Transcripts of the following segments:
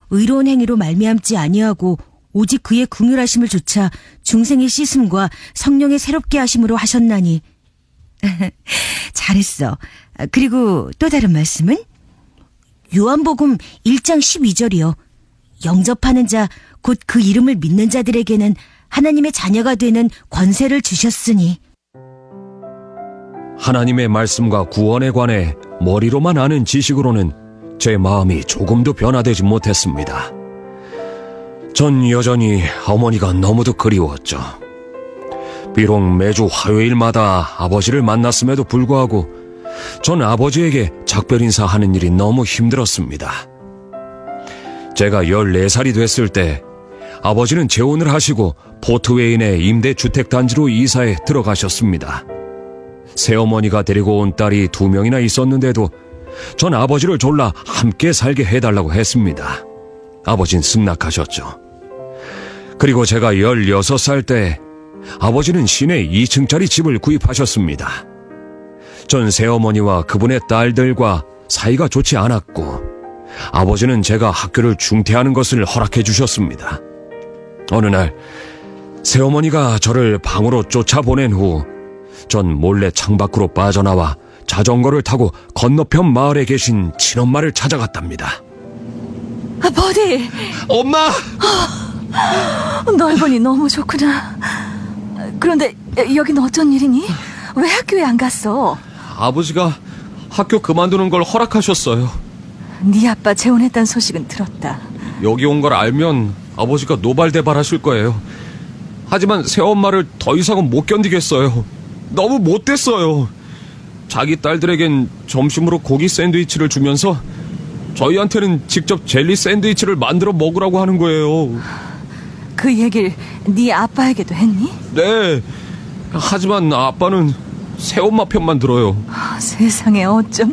의로운 행위로 말미암지 아니하고 오직 그의 긍휼하심을 조차 중생의 씻음과 성령의 새롭게 하심으로 하셨나니. 잘했어. 그리고 또 다른 말씀은? 요한복음 1장 12절이요. 영접하는 자, 곧 그 이름을 믿는 자들에게는 하나님의 자녀가 되는 권세를 주셨으니. 하나님의 말씀과 구원에 관해 머리로만 아는 지식으로는 제 마음이 조금도 변화되지 못했습니다. 전 여전히 어머니가 너무도 그리웠죠. 비록 매주 화요일마다 아버지를 만났음에도 불구하고 전 아버지에게 작별 인사하는 일이 너무 힘들었습니다. 제가 14살이 됐을 때 아버지는 재혼을 하시고 포트웨인의 임대주택단지로 이사에 들어가셨습니다. 새어머니가 데리고 온 딸이 2명이나 있었는데도 전 아버지를 졸라 함께 살게 해달라고 했습니다. 아버진 승낙하셨죠. 그리고 제가 16살 때 아버지는 시내 2층짜리 집을 구입하셨습니다. 전 새어머니와 그분의 딸들과 사이가 좋지 않았고 아버지는 제가 학교를 중퇴하는 것을 허락해 주셨습니다. 어느 날 새어머니가 저를 방으로 쫓아보낸 후 전 몰래 창밖으로 빠져나와 자전거를 타고 건너편 마을에 계신 친엄마를 찾아갔답니다. 버디! 엄마! 널 보니 너무 좋구나. 그런데 여긴 어쩐 일이니? 왜 학교에 안 갔어? 아버지가 학교 그만두는 걸 허락하셨어요. 네 아빠 재혼했다는 소식은 들었다. 여기 온 걸 알면 아버지가 노발대발하실 거예요. 하지만 새엄마를 더 이상은 못 견디겠어요. 너무 못됐어요. 자기 딸들에겐 점심으로 고기 샌드위치를 주면서 저희한테는 직접 젤리 샌드위치를 만들어 먹으라고 하는 거예요. 그 얘기를 네 아빠에게도 했니? 네. 하지만 아빠는 새엄마 편만 들어요. 세상에 어쩜...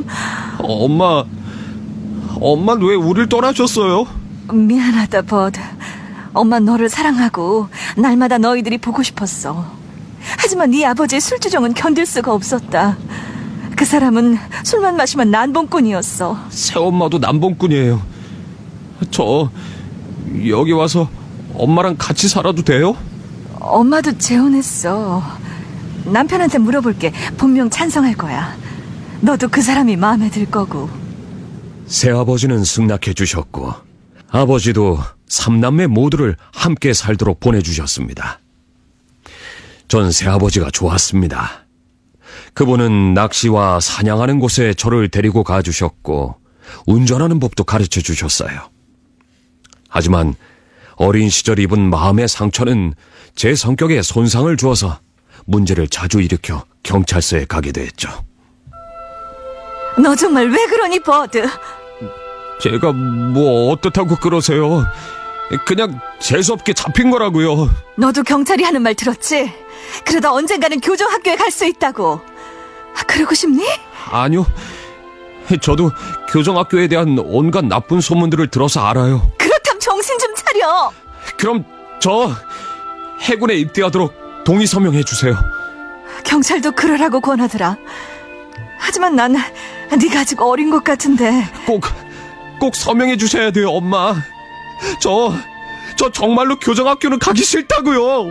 엄마는 왜 우릴 떠나셨어요? 미안하다 버드. 엄마 너를 사랑하고 날마다 너희들이 보고 싶었어. 하지만 네 아버지의 술주정은 견딜 수가 없었다. 그 사람은 술만 마시면 난봉꾼이었어. 새엄마도 난봉꾼이에요. 저 여기 와서 엄마랑 같이 살아도 돼요? 엄마도 재혼했어. 남편한테 물어볼게. 분명 찬성할 거야. 너도 그 사람이 마음에 들 거고. 새아버지는 승낙해 주셨고 아버지도 3남매 모두를 함께 살도록 보내주셨습니다. 전 새아버지가 좋았습니다. 그분은 낚시와 사냥하는 곳에 저를 데리고 가주셨고 운전하는 법도 가르쳐 주셨어요. 하지만 어린 시절 입은 마음의 상처는 제 성격에 손상을 주어서 문제를 자주 일으켜 경찰서에 가게 됐죠. 너 정말 왜 그러니 버드? 제가 뭐 어떻다고 그러세요? 그냥 재수없게 잡힌 거라고요. 너도 경찰이 하는 말 들었지? 그러다 언젠가는 교정학교에 갈 수 있다고. 그러고 싶니? 아니요. 저도 교정학교에 대한 온갖 나쁜 소문들을 들어서 알아요. 그렇다면 정신 좀 차려. 그럼 저 해군에 입대하도록 동의 서명해 주세요. 경찰도 그러라고 권하더라. 하지만 난 네가 아직 어린 것 같은데. 꼭 서명해 주셔야 돼요, 엄마. 저 정말로 교정학교는 가기 싫다고요.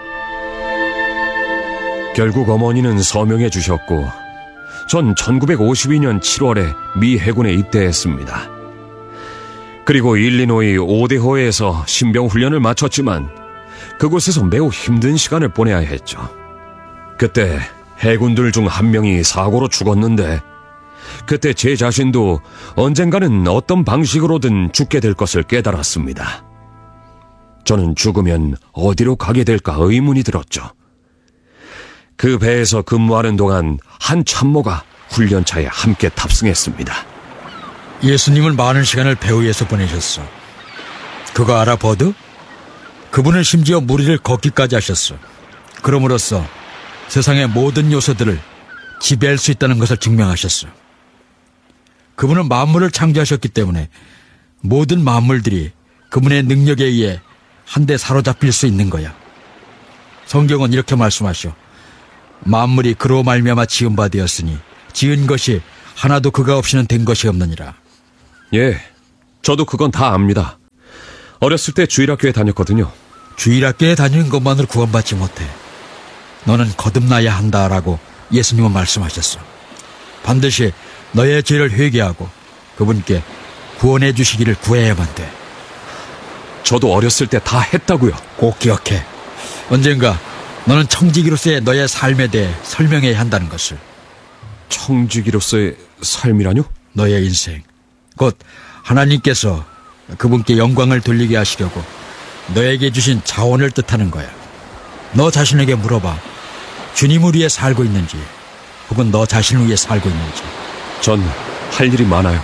결국 어머니는 서명해 주셨고 전 1952년 7월에 미 해군에 입대했습니다. 그리고 일리노이 오데호에서 신병 훈련을 마쳤지만 그곳에서 매우 힘든 시간을 보내야 했죠. 그때 해군들 중 한 명이 사고로 죽었는데 그때 제 자신도 언젠가는 어떤 방식으로든 죽게 될 것을 깨달았습니다. 저는 죽으면 어디로 가게 될까 의문이 들었죠. 그 배에서 근무하는 동안 한 참모가 훈련차에 함께 탑승했습니다. 예수님은 많은 시간을 배 위에서 보내셨어. 그거 알아, 버드? 그분은 심지어 무리를 걷기까지 하셨어. 그럼으로써 세상의 모든 요소들을 지배할 수 있다는 것을 증명하셨어. 그분은 만물을 창조하셨기 때문에 모든 만물들이 그분의 능력에 의해 한데 사로잡힐 수 있는 거야. 성경은 이렇게 말씀하셔. 만물이 그로 말미암아 지은 바 되었으니 지은 것이 하나도 그가 없이는 된 것이 없느니라. 예, 저도 그건 다 압니다. 어렸을 때 주일학교에 다녔거든요. 주일학교에 다니는 것만으로 구원받지 못해. 너는 거듭나야 한다라고 예수님은 말씀하셨어. 반드시 너의 죄를 회개하고 그분께 구원해 주시기를 구해야만 돼. 저도 어렸을 때 다 했다고요. 꼭 기억해. 언젠가 너는 청지기로서의 너의 삶에 대해 설명해야 한다는 것을. 청지기로서의 삶이라뇨? 너의 인생, 곧 하나님께서 그분께 영광을 돌리게 하시려고 너에게 주신 자원을 뜻하는 거야. 너 자신에게 물어봐. 주님을 위해 살고 있는지 혹은 너 자신을 위해 살고 있는지. 전 할 일이 많아요.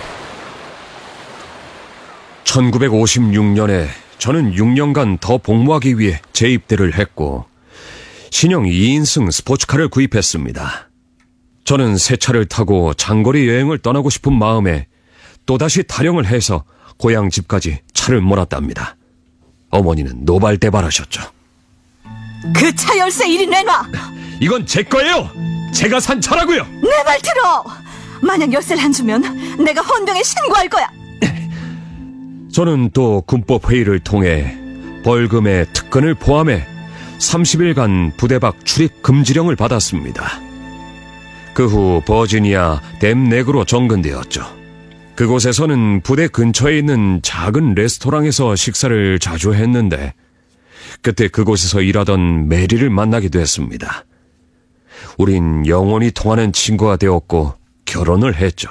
1956년에 저는 6년간 더 복무하기 위해 재입대를 했고 신형 2인승 스포츠카를 구입했습니다. 저는 새 차를 타고 장거리 여행을 떠나고 싶은 마음에 또다시 타령을 해서 고향 집까지 차를 몰았답니다. 어머니는 노발대발하셨죠. 그 차 열쇠 이리 내놔. 이건 제 거예요. 제가 산 차라고요. 내 말 들어. 만약 열쇠를 안 주면 내가 헌병에 신고할 거야. 저는 또 군법 회의를 통해 벌금의 특근을 포함해 30일간 부대 밖 출입 금지령을 받았습니다. 그 후 버지니아 댐넥으로 정근되었죠. 그곳에서는 부대 근처에 있는 작은 레스토랑에서 식사를 자주 했는데 그때 그곳에서 일하던 메리를 만나게 됐습니다. 우린 영혼이 통하는 친구가 되었고 결혼을 했죠.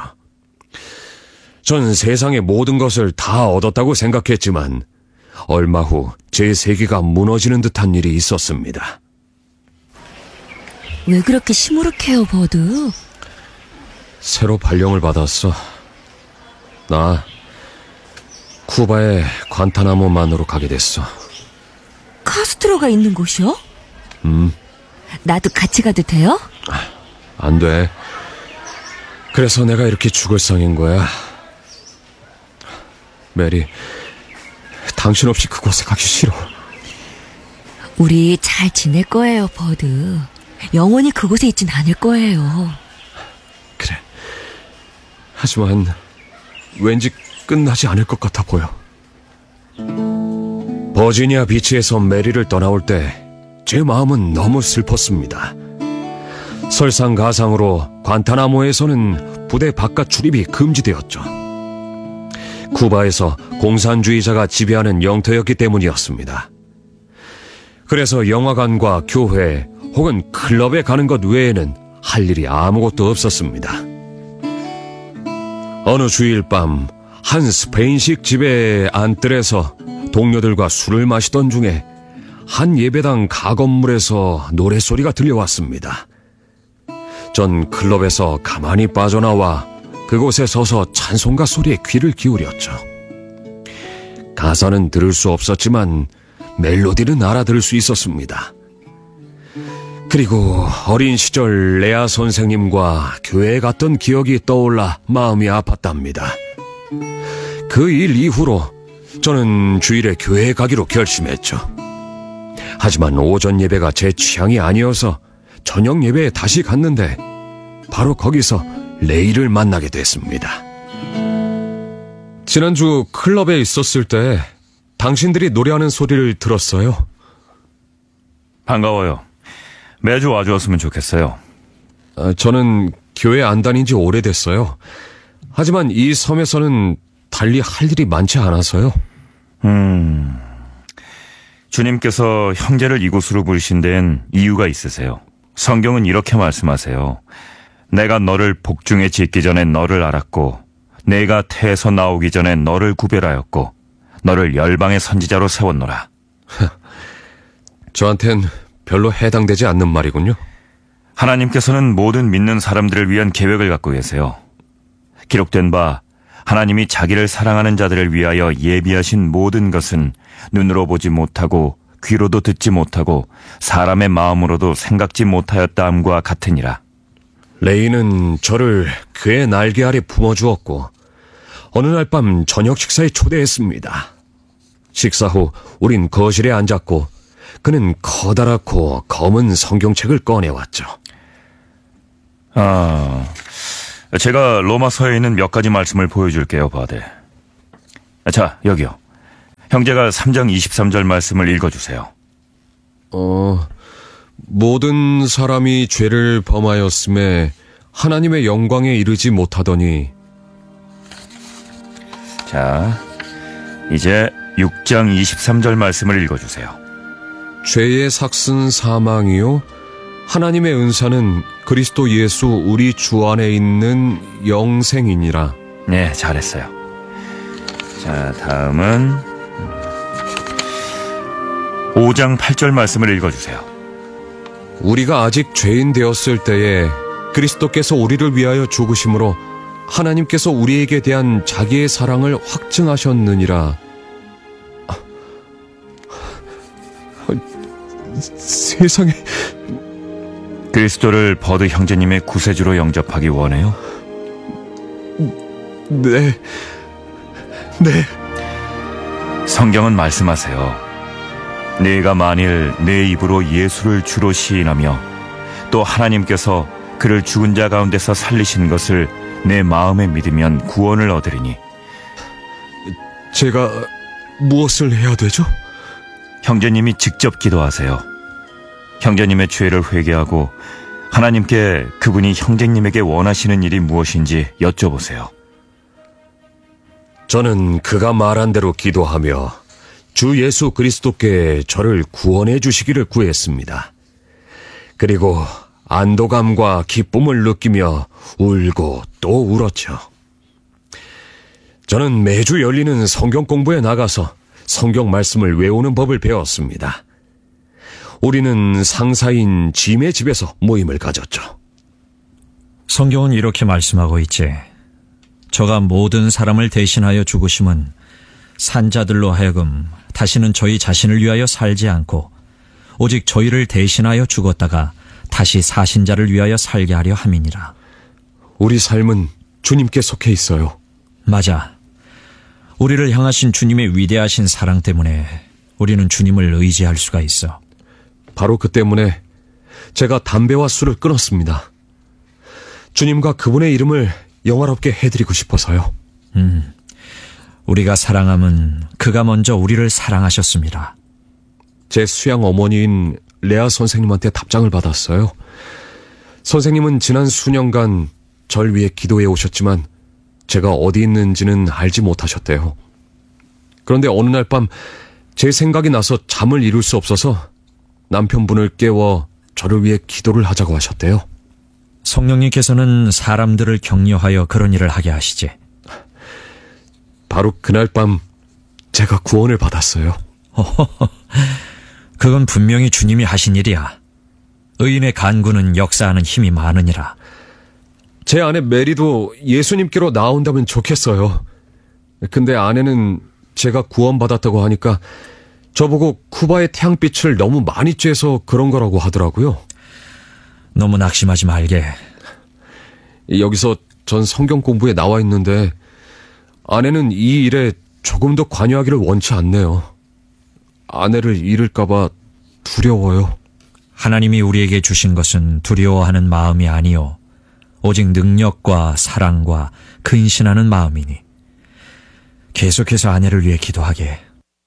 전 세상의 모든 것을 다 얻었다고 생각했지만 얼마 후 제 세계가 무너지는 듯한 일이 있었습니다. 왜 그렇게 시무룩해요, 버드? 새로 발령을 받았어. 나 쿠바의 관타나모만으로 가게 됐어. 카스트로가 있는 곳이요? 나도 같이 가도 돼요? 안 돼. 그래서 내가 이렇게 죽을 상인 거야. 메리, 당신 없이 그곳에 가기 싫어. 우리 잘 지낼 거예요, 버드. 영원히 그곳에 있진 않을 거예요. 그래. 하지만 왠지 끝나지 않을 것 같아 보여. 버지니아 비치에서 메리를 떠나올 때 제 마음은 너무 슬펐습니다. 설상가상으로 관타나모에서는 부대 바깥 출입이 금지되었죠. 쿠바에서 공산주의자가 지배하는 영토였기 때문이었습니다. 그래서 영화관과 교회 혹은 클럽에 가는 것 외에는 할 일이 아무것도 없었습니다. 어느 주일 밤 한 스페인식 집의 안뜰에서 동료들과 술을 마시던 중에 한 예배당 가건물에서 노랫소리가 들려왔습니다. 전 클럽에서 가만히 빠져나와 그곳에 서서 찬송가 소리에 귀를 기울였죠. 가사는 들을 수 없었지만 멜로디는 알아들을 수 있었습니다. 그리고 어린 시절 레아 선생님과 교회에 갔던 기억이 떠올라 마음이 아팠답니다. 그 일 이후로 저는 주일에 교회에 가기로 결심했죠. 하지만 오전 예배가 제 취향이 아니어서 저녁 예배에 다시 갔는데 바로 거기서 레이를 만나게 됐습니다. 지난주 클럽에 있었을 때 당신들이 노래하는 소리를 들었어요. 반가워요. 매주 와주었으면 좋겠어요. 저는 교회 안 다닌 지 오래됐어요. 하지만 이 섬에서는 달리 할 일이 많지 않아서요. 주님께서 형제를 이곳으로 부르신 데엔 이유가 있으세요. 성경은 이렇게 말씀하세요. 내가 너를 복중에 짓기 전에 너를 알았고 내가 태에서 나오기 전에 너를 구별하였고 너를 열방의 선지자로 세웠노라. 저한텐 별로 해당되지 않는 말이군요. 하나님께서는 모든 믿는 사람들을 위한 계획을 갖고 계세요. 기록된 바 하나님이 자기를 사랑하는 자들을 위하여 예비하신 모든 것은 눈으로 보지 못하고 귀로도 듣지 못하고 사람의 마음으로도 생각지 못하였다함과 같으니라. 레이는 저를 그의 날개 아래 품어주었고 어느 날 밤 저녁 식사에 초대했습니다. 식사 후 우린 거실에 앉았고 그는 커다랗고 검은 성경책을 꺼내왔죠. 제가 로마서에 있는 몇 가지 말씀을 보여줄게요, 바데. 자, 여기요. 형제가 3장 23절 말씀을 읽어주세요. 모든 사람이 죄를 범하였음에 하나님의 영광에 이르지 못하더니. 자, 이제 6장 23절 말씀을 읽어주세요. 죄의 삭슨 사망이요 하나님의 은사는 그리스도 예수 우리 주 안에 있는 영생이니라. 네, 잘했어요. 자, 다음은 5장 8절 말씀을 읽어주세요. 우리가 아직 죄인 되었을 때에 그리스도께서 우리를 위하여 죽으심으로 하나님께서 우리에게 대한 자기의 사랑을 확증하셨느니라. 세상에. 그리스도를 버드 형제님의 구세주로 영접하기 원해요? 네. 성경은 말씀하세요. 네가 만일 내 입으로 예수를 주로 시인하며 또 하나님께서 그를 죽은 자 가운데서 살리신 것을 내 마음에 믿으면 구원을 얻으리니. 제가 무엇을 해야 되죠? 형제님이 직접 기도하세요. 형제님의 죄를 회개하고 하나님께 그분이 형제님에게 원하시는 일이 무엇인지 여쭤보세요. 저는 그가 말한 대로 기도하며 주 예수 그리스도께 저를 구원해 주시기를 구했습니다. 그리고 안도감과 기쁨을 느끼며 울고 또 울었죠. 저는 매주 열리는 성경 공부에 나가서 성경 말씀을 외우는 법을 배웠습니다. 우리는 상사인 짐의 집에서 모임을 가졌죠. 성경은 이렇게 말씀하고 있지. 저가 모든 사람을 대신하여 죽으심은 산자들로 하여금 다시는 저희 자신을 위하여 살지 않고 오직 저희를 대신하여 죽었다가 다시 사신 자를 위하여 살게 하려 함이니라. 우리 삶은 주님께 속해 있어요. 맞아. 우리를 향하신 주님의 위대하신 사랑 때문에 우리는 주님을 의지할 수가 있어. 바로 그 때문에 제가 담배와 술을 끊었습니다. 주님과 그분의 이름을 영화롭게 해드리고 싶어서요. 우리가 사랑함은 그가 먼저 우리를 사랑하셨습니다. 제 수양 어머니인 레아 선생님한테 답장을 받았어요. 선생님은 지난 수년간 절 위해 기도해 오셨지만 제가 어디 있는지는 알지 못하셨대요. 그런데 어느 날 밤 제 생각이 나서 잠을 이룰 수 없어서 남편분을 깨워 저를 위해 기도를 하자고 하셨대요. 성령님께서는 사람들을 격려하여 그런 일을 하게 하시지. 바로 그날 밤 제가 구원을 받았어요. 그건 분명히 주님이 하신 일이야. 의인의 간구는 역사하는 힘이 많으니라. 제 아내 메리도 예수님께로 나온다면 좋겠어요. 근데 아내는 제가 구원받았다고 하니까 저보고 쿠바의 태양빛을 너무 많이 쬐서 그런 거라고 하더라고요. 너무 낙심하지 말게. 여기서 전 성경 공부에 나와 있는데 아내는 이 일에 조금 더 관여하기를 원치 않네요. 아내를 잃을까봐 두려워요. 하나님이 우리에게 주신 것은 두려워하는 마음이 아니요 오직 능력과 사랑과 근신하는 마음이니. 계속해서 아내를 위해 기도하게.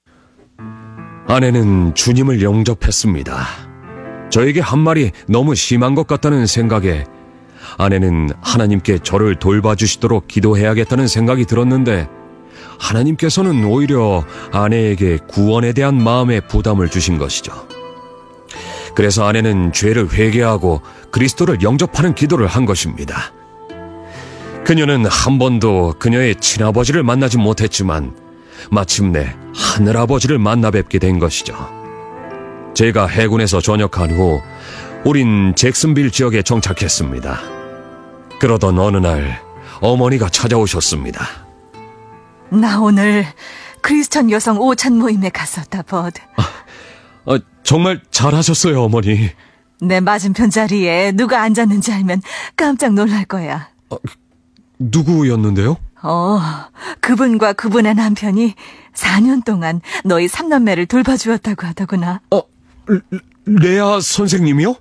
아내는 주님을 영접했습니다. 저에게 한 말이 너무 심한 것 같다는 생각에 아내는 하나님께 저를 돌봐주시도록 기도해야겠다는 생각이 들었는데 하나님께서는 오히려 아내에게 구원에 대한 마음에 부담을 주신 것이죠. 그래서 아내는 죄를 회개하고 그리스도를 영접하는 기도를 한 것입니다. 그녀는 한 번도 그녀의 친아버지를 만나지 못했지만 마침내 하늘아버지를 만나 뵙게 된 것이죠. 제가 해군에서 전역한 후 우린 잭슨빌 지역에 정착했습니다. 그러던 어느 날 어머니가 찾아오셨습니다. 나 오늘 크리스천 여성 오찬 모임에 갔었다, 버드. 정말 잘하셨어요, 어머니. 내 맞은편 자리에 누가 앉았는지 알면 깜짝 놀랄 거야. 누구였는데요? 그분과 그분의 남편이 4년 동안 너희 3남매를 돌봐주었다고 하더구나. 레아 선생님이요?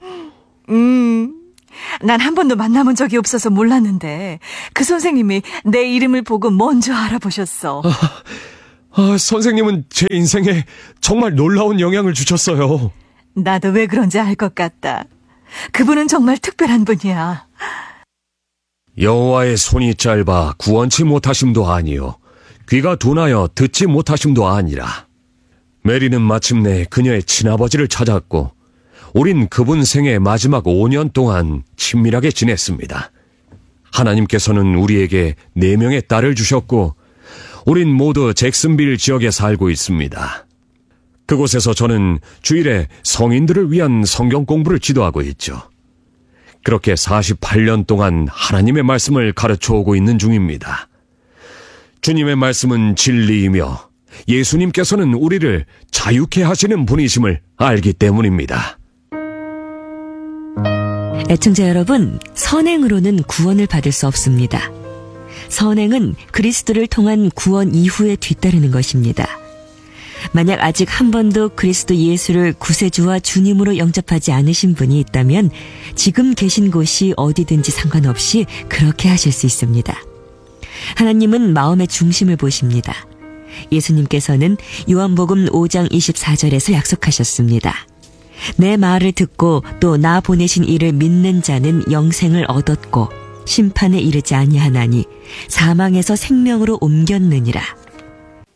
난 한 번도 만나본 적이 없어서 몰랐는데 그 선생님이 내 이름을 보고 먼저 알아보셨어. 선생님은 제 인생에 정말 놀라운 영향을 주셨어요. 나도 왜 그런지 알 것 같다. 그분은 정말 특별한 분이야. 여호와의 손이 짧아 구원치 못하심도 아니요 귀가 둔하여 듣지 못하심도 아니라. 메리는 마침내 그녀의 친아버지를 찾았고 우린 그분 생애 마지막 5년 동안 친밀하게 지냈습니다. 하나님께서는 우리에게 4명의 딸을 주셨고 우린 모두 잭슨빌 지역에 살고 있습니다. 그곳에서 저는 주일에 성인들을 위한 성경 공부를 지도하고 있죠. 그렇게 48년 동안 하나님의 말씀을 가르쳐 오고 있는 중입니다. 주님의 말씀은 진리이며 예수님께서는 우리를 자유케 하시는 분이심을 알기 때문입니다. 애청자 여러분, 선행으로는 구원을 받을 수 없습니다. 선행은 그리스도를 통한 구원 이후에 뒤따르는 것입니다. 만약 아직 한 번도 그리스도 예수를 구세주와 주님으로 영접하지 않으신 분이 있다면 지금 계신 곳이 어디든지 상관없이 그렇게 하실 수 있습니다. 하나님은 마음의 중심을 보십니다. 예수님께서는 요한복음 5장 24절에서 약속하셨습니다. 내 말을 듣고 또 나 보내신 이를 믿는 자는 영생을 얻었고 심판에 이르지 아니하나니 사망에서 생명으로 옮겼느니라.